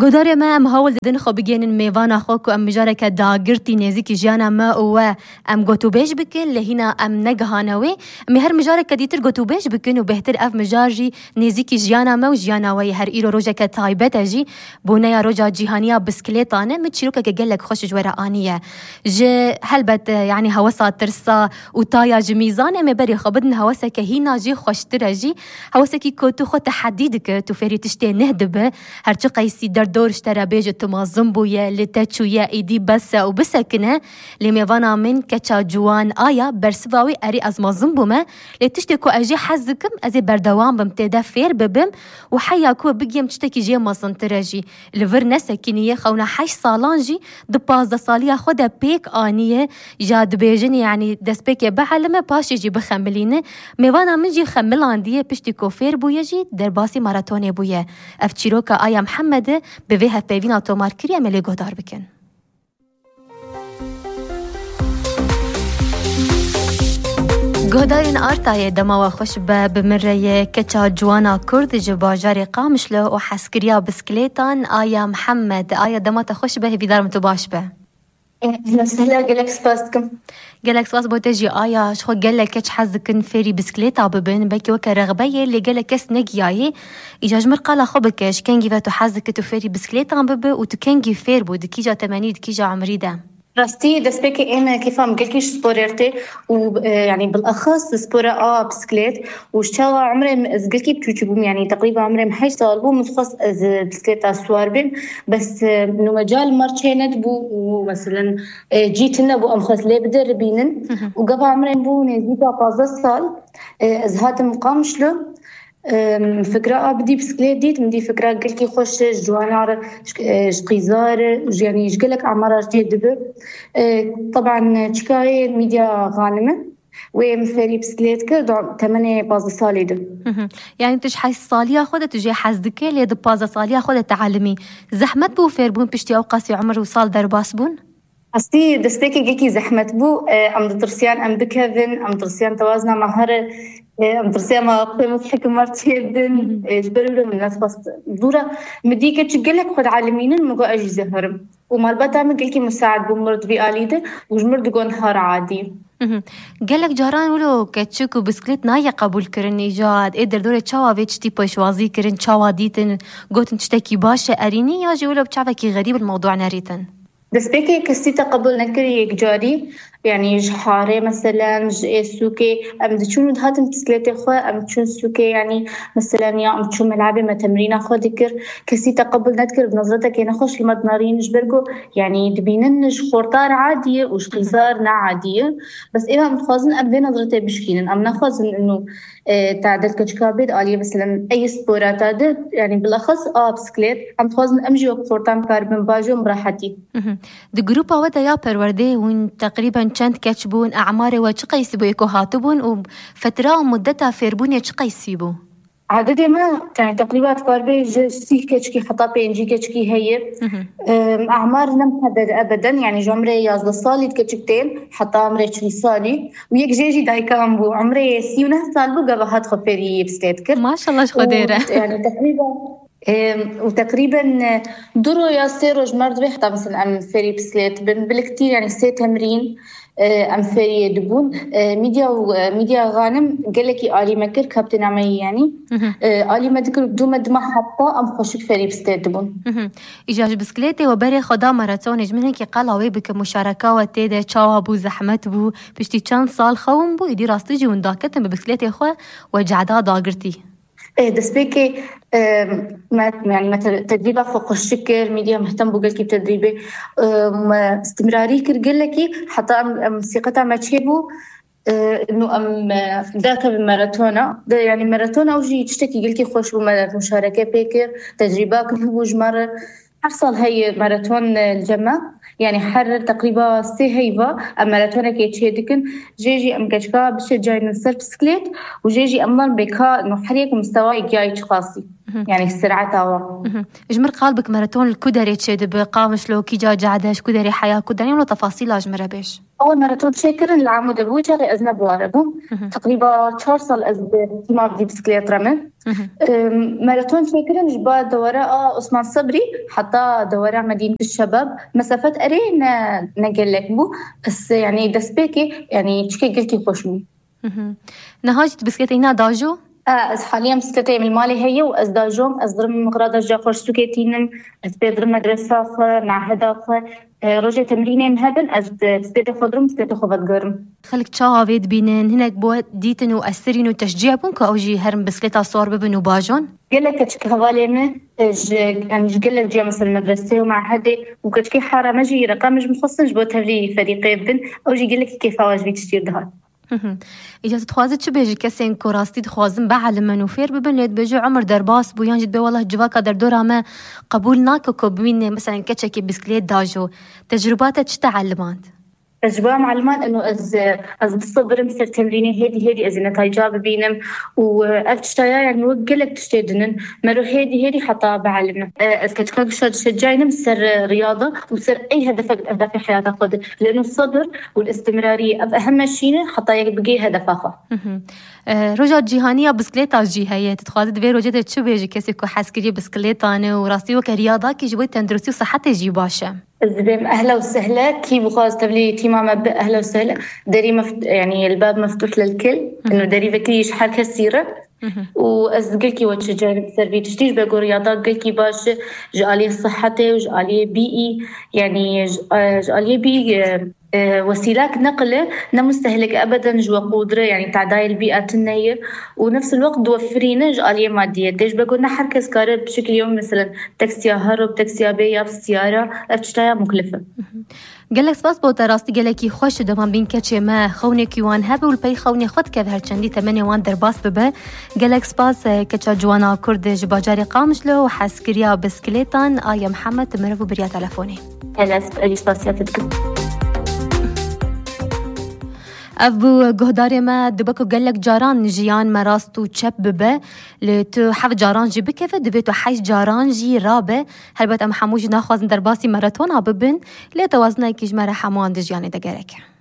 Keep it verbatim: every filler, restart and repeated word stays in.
گوداری ما ام هول دن خو بگین میوان خو کو ام مجارک داگرتی نزیک جیانا ما و ام گوتو بیش بکن لهینا ام نگهانوی ام هر مجارک دیتر گوتو بیش بکن و بهتر اف مجارجی نزیک جیانا ما و جیانا وی هر ایرو روزک تایبت اجی بونیا روزا جهانیا بسکلیتانه متشروک که گلک خوش جوره آنیه ج هلبت يعني هوسا ترسا وطايا جميزان ما بري خبدن هوسا كهينا جي خوش ترجي هوسا كي كوتو خو تحديدك تفري تشتي نهدبه هرچ قيسي در دورش ترى بيج تمازم بويا لتچويا ايدي بس وبسكنه لميفانا من كچا جوان آيا برسواوي اري از مازم بوما لتشتي كو اجي حزكم ازي بردوام بمتدا فير ببم وحيا كو بگيم تشتكي جي مازن ترجي لفر نسكنيه خونا حش صالانجي دباز صاليا خدا بيك آنيه جاد بيجن يعني دسبك بعلمه باش يجي بخملينه ميوانا من جي خملان ديه بشتي كوفير بويا جي درباسي ماراثوني بويا افتشيروكا آيا محمد بويها بيفينا تومار كريا ملي قدار بكن گودارین آرتای دماغ خوش به بمره کچا جوانا کرد جباجاری قامشلو و حسکریا بسکلیتان آیا محمد آیا دمات خوش به بیدارم تو باش به مسهلا قلك سباسكم قالك سواس بوتجي آيا شخو قالك كش حزكن فيري بسكليتا ببن بكي وكا رغبية اللي قالك كس نقياي إجاج مرقالا خبكش كان جيفاتو حزك تو فيري بسكليتا ببن وتو كان جي فير بو دكيجا تماني دكيجا عمري ده راستي دسبكي انا كيف عم قلكيش سبوريرتي ويعني بالاخص سبورة اه بسكليت وشتاوا عمري زقلكي بتوجبهم يعني تقريبا عمري محيش طالبو متخصص بسكليت اسواربين بس انه مجال مرشينت بو ومثلا جيت لنا بو امخص لي بدر بينن وقبل عمري بو نزيكا بازا صال ازهات مقامشلو فكرة بدي بسكليت ديت مدي فكرة قلكي خوش جوانار شقيزار يعني يشقلك أعمار جديد دبر طبعا شكاية ميديا غانمة ومثالي بسكليت كر تمنية باز صالي ده يعني تش حي صالية خودة تجي حزدك ليه ده باز صالية خودة تعلمي زحمت بو فيربون بشتي أوقاسي عمر وصال درباس بون أصلي دستيكي جيكي زحمت بو أم درسيان أم بكافن أم درسيان توازنا مهارة أم درسيان ما قيمة حكم مرتين جبرلو من الناس بس دورة مديكة تشجلك خد عالمين المجو أجي زهرم ومربطة من قلكي مساعد بمرض بآليده وجمرد جون هار عادي قالك جاران ولو كتشوكو بسكليت نايا قبول كرن إيجاد إدر دورة تشاوا بيتش تي بوشوازي كرن تشاوا ديتن قوتن تشتكي باشا أريني ياجي ولو بتشافكي غريب الموضوع ناريتن دسبكي كستي تقبل نكري جاري يعني جحاري مثلا ج سوكي ام تشون هاتم تسليتي خو ام تشون سوكي يعني مثلا يا ام تشون ملعبه ما تمرين خو ذكر كستي تقبل نذكر بنظرتك انا خوش المدنارين جبرجو يعني دبينن خورطار عاديه وش قزار عاديه بس اذا متخازن ام بنظرتي بشكين ام نخازن انه اه تعدل كشكابيد عليه مثلا اي سبورات هذا يعني بالاخص اه بسكليت ام تخازن امجي وخورطام كاربن باجو براحتي دي جروبا ودا يا بروردي وين تقريبا چند كتشبون أعماري وچقا يسيبو يكو هاتبون وفترة ومدتها فيربون يچقا يسيبو عددي ما يعني تقريبا كاربي جسي كتشكي حطا بينجي كتشكي هي أعمار لم تحدد أبدا يعني جمري يازد صالي كتشكتين حتى عمري عشرين صالي ويك جيجي دايكام بو عمري سيونه صال بو قبل هاد خفيري بسكيتكر ما شاء الله شخديرة يعني تقريبا وتقريبا درو يا سيرو جمرد بي حتى مثلا أم فيري بسكيت بالكتير يعني سي تمرين أم فيري دبون ميديا وميديا غانم قالكي آلي مكر كابتن عمي يعني آلي مدكر دوما دما حتى أم خوشك فيري بسكيت دبون إجاج بسكليتي وبري خدا ماراثون من هيك قالوا بك مشاركة وتيدا تشاوا بو زحمت بو بشتي كان صال خوم بو يدي راستيجي ونداكتن ببسكليتي خو وجعدا ضاقرتي دسبيكي ما يعني مثلا تدريبه فوق الشكر ميديا مهتم بقولكي بتدريبه استمراري كرجلكي حتى موسيقتها ما تشيبو انه ام ذاك بالماراثون ده يعني ماراثون او جي تشتكي قلكي خوش بمشاركه بيكر تدريبات كل مره حصل هي ماراثون الجمع يعني حرر تقريبا سي هيفا ماراثون كيتشي دكن جيجي ام كشكا بش جاي نصير بسكليت وجيجي امضان بكا انه حريك مستواي جاي خاصي يعني السرعه تاوا اجمر قلبك ماراثون الكدري تشد بقامش لو كي جا جعدش كدري حياه كدري ولا تفاصيل اجمر بيش أول ماراثون شاكرن العمود الوجه لأزنب واربو تقريبا چهار سال از تیما بدي بسكليت رمن. ماراثون شاكرن جبا دوراء عثمان صبري حتى دوراء مدينة الشباب مسافات أرينا نقلك بو بس يعني دسبيكي يعني تشكي قلتي خوشمي. نهاجت بسكليت هنا داجو؟ از حاليا بسكليتي من المالي هي وأز داجوم أز ضرم مقرادة جافر سكيتينم أز بيضرم مدرسة مع هدف رجع تمرينين هذا أز بسكليتي خضرم بسكليتي خفت قرم. خلك تشاويد بينن هناك بو ديتن وأسرين وتشجيع بونك أو جي هرم بسكليتها صور ببن وباجون؟ قال لك كتشكي هذالينا يعني قال لك جا مثلا المدرسة ومع هذا وكتشكي حارة مجي رقم مش مخصص جبوا تهري فريقين بن أو جي قال لك كيف واجبي تشتير ده. إجازة خوازت شو بيجي كسين كوراستي دخوازم بعلم منوفير ببن ليت بيجي عمر درباس بويان جد بي والله جواكا در دورا ما قبول ناكو بمين مثلا كتشكي بسكليت داجو تجرباتك شو تعلمات؟ تجربة معلومات إنه أز أز بالصبر مثل تمريني هادي هادي أز نتائجها ببينم وأفتشتايا يعني وقلك تشتدنن مرو هادي هادي حتى بعلمنا أز كتكون شجعينا مسر رياضة ومسر أي هدف أهداف في حياتك خد لأنه الصبر والاستمرارية أهم شيء حتى يبقي هدفها. رجع جيهانية بسكليتا جيهية تتخاذ دبي رجعت شو بيجي كسيكو حسكري بسكليتا أنا وراسي وكرياضة كي جوي تندرسي وصحتي يجي باشا. الزبيم أهلا وسهلا كي بخاز تبلي تيما مبدأ أهلا وسهلا داري مفت... يعني الباب مفتوح للكل إنه داري بكيش حركة سيرة وأزقلكي وتشجعني بسربي تشتيش بقول رياضات قلكي باش جالية صحتي وجالية بيئي يعني جالية بيئي وسيلات نقل نمستهلك أبدا جوا قدرة يعني تعداي البيئة النية ونفس الوقت توفرينا جالية مادية ديش بقولنا حركة سكارة بشكل يوم مثلا تاكسيا هرب تاكسيا بيا بالسيارة أفتشتايا مكلفة. قالك سباس بوتا راستي قالكي خوش دمان بين كاتشي ما خونك يوان هبه والبي خوني خود كبهر چندي تمني وان درباس ببه قالك سباس كاتشا جوانا كرد جباجاري قامشلو وحسكريا بسكليتان آيا محمد تمرفو بريا تلفوني. هلا سباسياتكم. أبو جهداري ما دبكو قالك جاران جيان مراستو تشب ببه لتو حف جاران جي بكفة دبيتو حيش جاران جي رابه هلبت أم حموج ناخوازن درباسي ماراتونا ببن لتوازنا كيج مرا حموان دجياني دقارك.